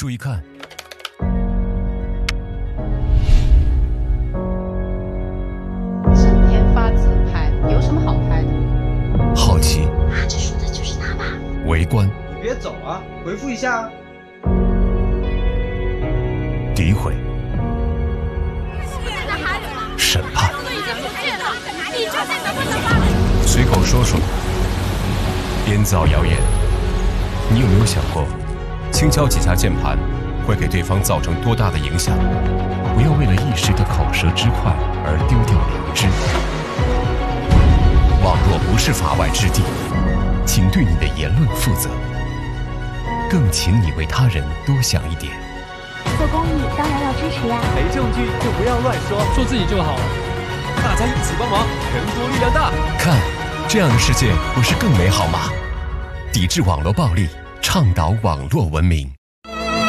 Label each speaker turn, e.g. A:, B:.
A: 注意看。
B: 整天发自拍，有什么好拍的？
A: 好奇。
C: 这说的就是他吧？
A: 围观。
D: 你别走啊，回复一下啊。
A: 诋毁。审判。随口说说。编造谣言。你有没有想过，轻敲几下键盘会给对方造成多大的影响？不要为了一时的口舌之快而丢掉良知。网络不是法外之地，请对你的言论负责，更请你为他人多想一点。
C: 做公益当然要支持呀，
E: 没证据就不要乱说，
F: 说自己就好了。
E: 大家一起帮忙，人多力量大。
A: 看，这样的世界不是更美好吗？抵制网络暴力，倡导网络文明。